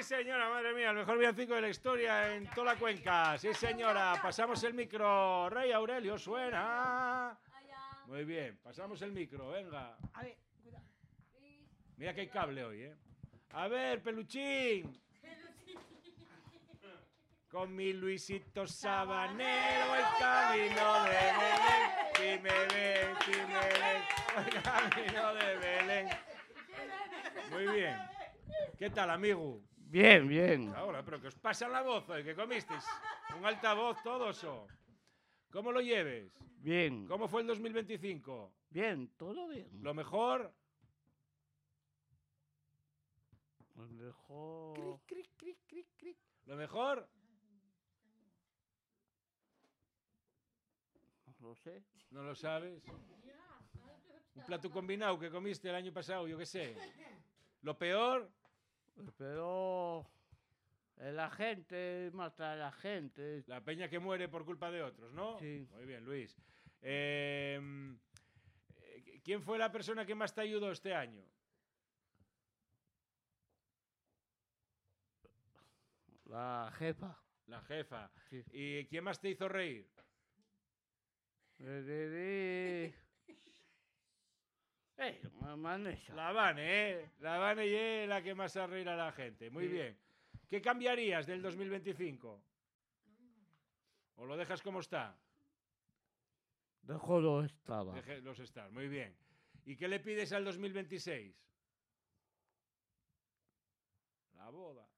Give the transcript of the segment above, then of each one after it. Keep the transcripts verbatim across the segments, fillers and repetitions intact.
señora, madre mía, el mejor villancico de la historia en toda la cuenca. Sí, señora, pasamos el micro. Rey Aurelio, suena. Muy bien, pasamos el micro, venga. A ver, cuidado. Mira que hay cable hoy, ¿eh? A ver, peluchín. Con mi Luisito Sabanero voy camino de Belén. Si me ven, si me ven, voy camino de Belén. Muy bien. ¿Qué tal, amigo? Bien, bien. Ahora, pero que os pasa la voz hoy, que comisteis un altavoz todos o. ¿Cómo lo lleves? Bien. ¿Cómo fue el dos mil veinticinco? Bien, todo bien. ¿Lo mejor? Lo mejor. Cric, cric, cric, cric. ¿Lo mejor? No lo sé. ¿No lo sabes? Un plato combinado que comiste el año pasado, yo qué sé. ¿Lo peor? Pero la gente mata a la gente. La peña que muere por culpa de otros, ¿no? Sí. Muy bien, Luis. Eh, ¿Quién fue la persona que más te ayudó este año? La jefa. La jefa. Sí. ¿Y quién más te hizo reír? Eh, Vanessa. La Vane, ¿eh? La Vane es la que más hace reír a la gente. Muy Sí. bien. ¿Qué cambiarías del dos mil veinticinco? ¿O lo dejas como está? Dejó lo estaba. Déjelos estar, muy bien. ¿Y qué le pides al dos mil veintiséis? La boda.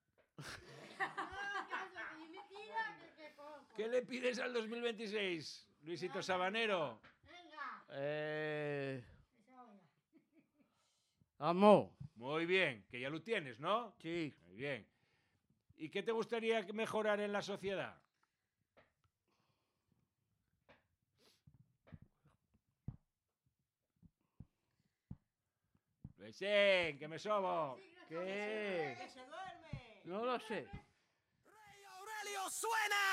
¿Qué le pides al dos mil veintiséis, Luisito Sabanero? Eh... Amor. Muy bien, que ya lo tienes, ¿no? Sí. Muy bien. ¿Y qué te gustaría mejorar en la sociedad? Luisín, que me sobo. ¿Qué? Que se duerme. No lo sé. Rey Aurelio suena.